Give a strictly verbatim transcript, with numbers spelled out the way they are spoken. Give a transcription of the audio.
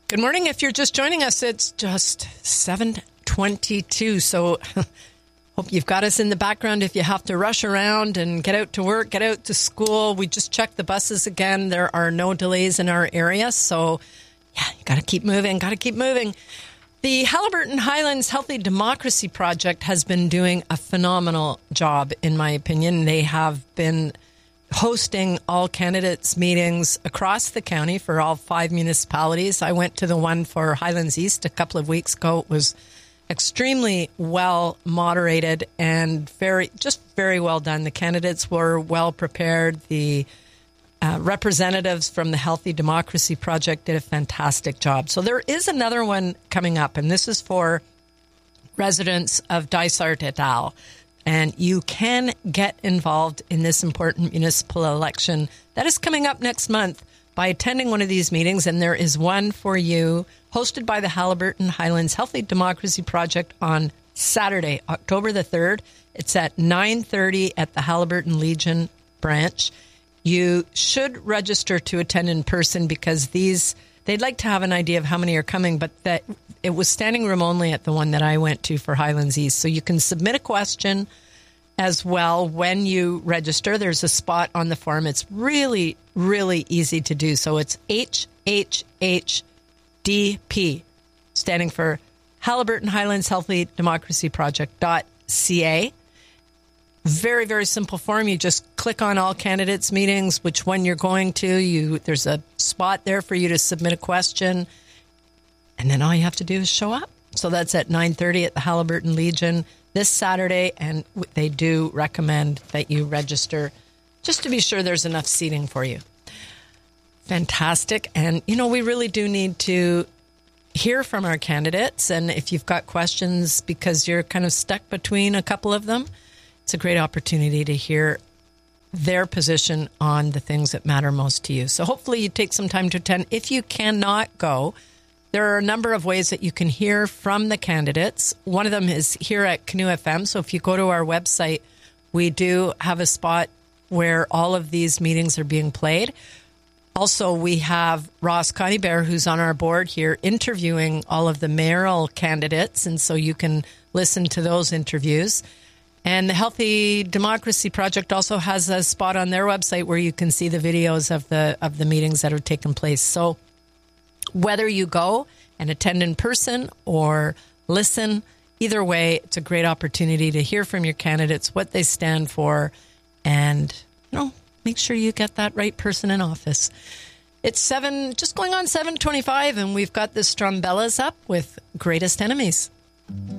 Good morning. If you're just joining us, it's just seven twenty-two. So hope you've got us in the background if you have to rush around and get out to work, get out to school. We just checked the buses again. There are no delays in our area. So, yeah, you got to keep moving, got to keep moving. The Haliburton Highlands Healthy Democracy Project has been doing a phenomenal job, in my opinion. They have been hosting all candidates meetings across the county for all five municipalities. I went to the one for Highlands East a couple of weeks ago. It was extremely well moderated and very, just very well done. The candidates were well prepared. The uh, representatives from the Healthy Democracy Project did a fantastic job. So there is another one coming up, and this is for residents of Dysart et al. And you can get involved in this important municipal election that is coming up next month by attending one of these meetings. And there is one for you hosted by the Haliburton Highlands Healthy Democracy Project on Saturday, October the third. It's at nine thirty at the Haliburton Legion branch. You should register to attend in person because these, they'd like to have an idea of how many are coming, but that it was standing room only at the one that I went to for Highlands East. So you can submit a question as well when you register. There's a spot on the form. It's really, really easy to do. So it's H H H D P, standing for Haliburton Highlands Healthy Democracy Project dot C A. Very, very simple form. You just click on all candidates meetings, which one you're going to. You There's a spot there for you to submit a question. And then all you have to do is show up. So that's at nine thirty at the Haliburton Legion this Saturday. And they do recommend that you register just to be sure there's enough seating for you. Fantastic. And, you know, we really do need to hear from our candidates. And if you've got questions because you're kind of stuck between a couple of them, it's a great opportunity to hear their position on the things that matter most to you. So hopefully you take some time to attend. If you cannot go, there are a number of ways that you can hear from the candidates. One of them is here at Canoe F M. So if you go to our website, we do have a spot where all of these meetings are being played. Also, we have Ross Coneybear, who's on our board here, interviewing all of the mayoral candidates. And so you can listen to those interviews. And the Healthy Democracy Project also has a spot on their website where you can see the videos of the of the meetings that have taken place. So whether you go and attend in person or listen, either way, it's a great opportunity to hear from your candidates, what they stand for, and, you know, make sure you get that right person in office. It's seven, just going on seven twenty-five, and we've got the Strumbellas up with Greatest Enemies.